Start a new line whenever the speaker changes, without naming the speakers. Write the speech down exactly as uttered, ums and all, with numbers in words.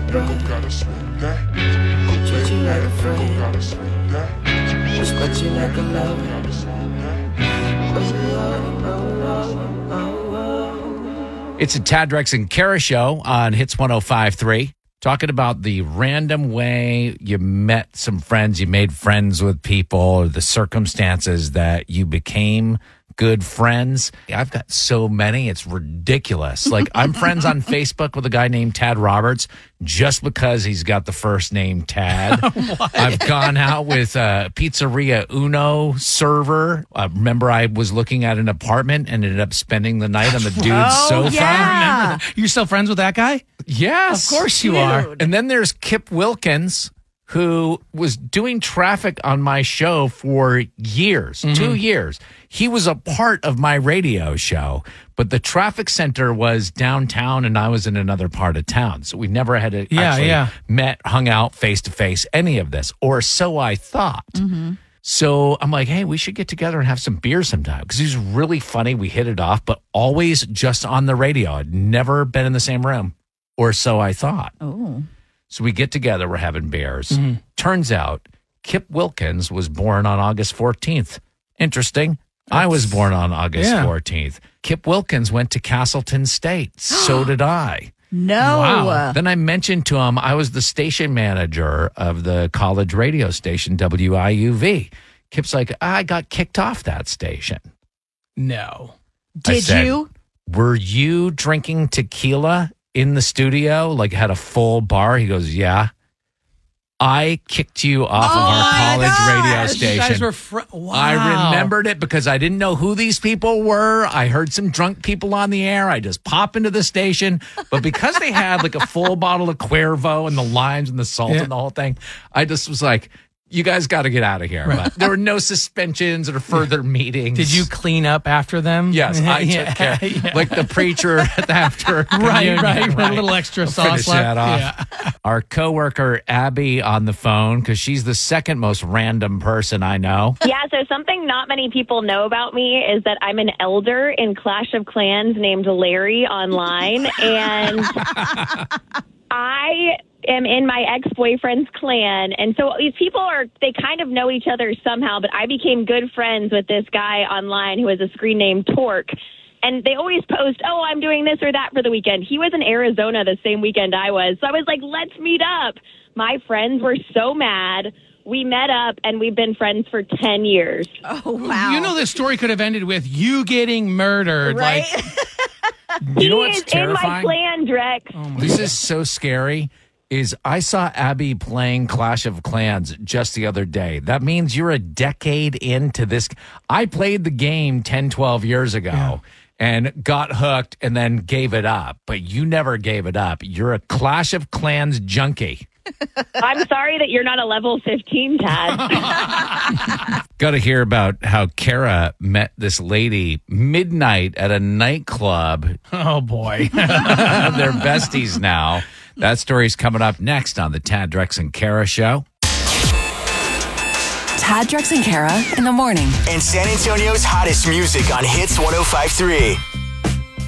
brother. Treat you like a friend. Respect you like a lover.
It's a Tad, Drex, and Kara show on Hits one oh five point three. Talking about the random way you met some friends, you made friends with people, or the circumstances that you became good friends. I've got so many, it's ridiculous. Like, I'm friends on Facebook with a guy named Tad Roberts just because he's got the first name Tad. I've gone out with uh, Pizzeria Uno server. Uh, remember, I was looking at an apartment and ended up spending the night on the dude's
Oh,
sofa.
yeah.
Remember that? You're still friends with that guy?
Yes.
Of course you are.
And then there's Kip Wilkins, who was doing traffic on my show for years, mm-hmm. two years. He was a part of my radio show, but the traffic center was downtown and I was in another part of town. So we never had to
Yeah,
actually
yeah.
met, hung out face to face, any of this, or so I thought.
Mm-hmm.
So I'm like, hey, we should get together and have some beer sometime, because he's really funny. We hit it off, but always just on the radio. I'd never been in the same room, or so I thought.
Oh.
So we get together, we're having beers.
Mm-hmm.
Turns out Kip Wilkins was born on August fourteenth. Interesting. That's, I was born on August
yeah.
fourteenth. Kip Wilkins went to Castleton State. So did I.
No.
Wow.
Then I mentioned to him I was the station manager of the college radio station W I U V. Kip's like, I got kicked off that station.
No.
I
Did
said,
you?
Were you drinking tequila in the studio? Like, had a full bar? He goes, yeah. I kicked you off
Oh
of our
my
college
gosh.
radio
You
station.
guys were fr- wow.
I remembered it because I didn't know who these people were. I heard some drunk people on the air. I just pop into the station. But because they had like a full bottle of Cuervo and the limes and the salt
Yeah.
and the whole thing, I just was like, you guys got to get out of here.
Right.
But there were no suspensions or further meetings.
Did you clean up after them?
Yes, I
Yeah,
took care.
yeah.
Like the preacher after
Right,
communion,
right, with
right.
a little extra
I'll
sauce
finish
left.
that off.
Yeah.
Our coworker Abby on the phone, because she's the second most random person I know.
Yeah, so something not many people know about me is that I'm an elder in Clash of Clans named Larry online, and I am in my ex-boyfriend's clan, and so these people are, they kind of know each other somehow, but I became good friends with this guy online who has a screen name Torque, and they always post, oh, I'm doing this or that for the weekend. He was in Arizona the same weekend I was, so I was like, let's meet up. My friends were so mad. We met up, and we've been friends for ten years.
Oh, wow.
You know, this story could have ended with you getting murdered.
Right?
Like,
You know
he
what's
is in my
terrifying?
clan, Drex.
This is so scary. Is I saw Abby playing Clash of Clans just the other day. That means you're a decade into this. I played the game ten, twelve years ago
Yeah.
and got hooked and then gave it up. But you never gave it up. You're a Clash of Clans junkie.
I'm sorry that you're not a level fifteen, Tad.
Got to hear about how Kara met this lady midnight at a nightclub.
oh, boy.
They're besties now. That story's coming up next on the Tad, Drex, and Kara show.
Tad, Drex, and Kara in the morning.
And San Antonio's hottest music on Hits one oh five point three.